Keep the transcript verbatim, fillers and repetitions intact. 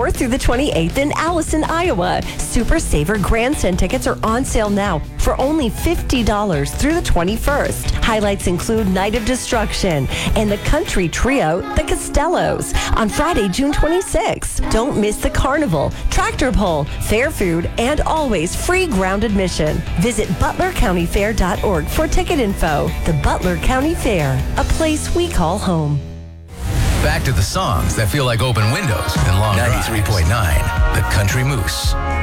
twenty-fourth through the twenty-eighth in Allison, Iowa. Super Saver Grandstand tickets are on sale now for only fifty dollars through the twenty-first. Highlights include Night of Destruction and the country trio, the Costellos, on Friday, June twenty-sixth. Don't miss the carnival, tractor pull, fair food, and always free ground admission. Visit butler county fair dot org for ticket info. The Butler County Fair, a place we call home. Back to the songs that feel like open windows and long ninety-three point nine, The Country Moose.